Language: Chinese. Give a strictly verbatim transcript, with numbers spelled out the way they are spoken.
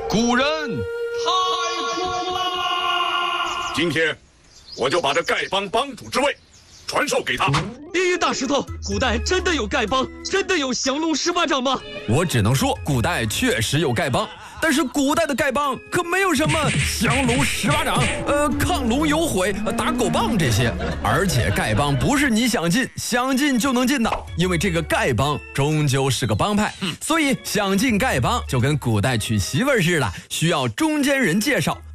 古人太苦了。 今天，我就把这丐帮帮主之位传授给他。 咦，大石头，古代真的有丐帮，真的有降龙十八掌吗？ 我只能说，古代确实有丐帮。但是古代的丐帮可没有什么降龙十八掌、呃亢龙有悔、打狗棒这些，而且丐帮不是你想进想进就能进的，因为这个丐帮终究是个帮派，所以想进丐帮就跟古代娶媳妇儿似的，需要中间人介绍，